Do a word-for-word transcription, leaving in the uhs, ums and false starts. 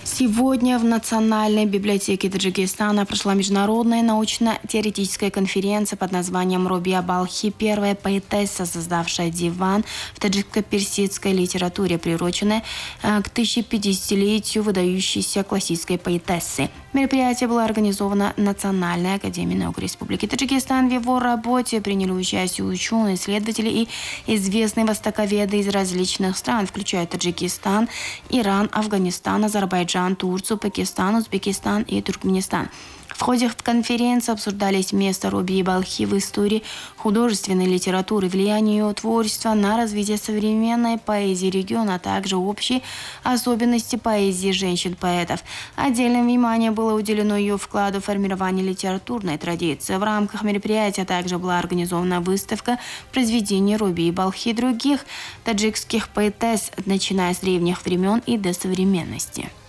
Сегодня в Национальной библиотеке Таджикистана прошла международная научно-теоретическая конференция под названием «Робия Балхи. Первая поэтесса, создавшая диван в таджико-персидской литературе», приуроченная к тысячепятидесятилетию выдающейся классической поэтессы. Мероприятие было организовано Национальной академией наук Республики Таджикистан. В его работе приняли участие ученые, исследователи и известные востоковеды из различных стран, включая Таджикистан, Иран, Афганистан, Азербайджан, Турцию, Пакистан, Узбекистан и Туркменистан. В ходе конференции обсуждались место Робии Балхи в истории художественной литературы, влияние ее творчества на развитие современной поэзии региона, а также общие особенности поэзии женщин-поэтов. Отдельное внимание было уделено ее вкладу в формирование литературной традиции. В рамках мероприятия также была организована выставка произведений Робии Балхи и других таджикских поэтесс, начиная с древних времен и до современности.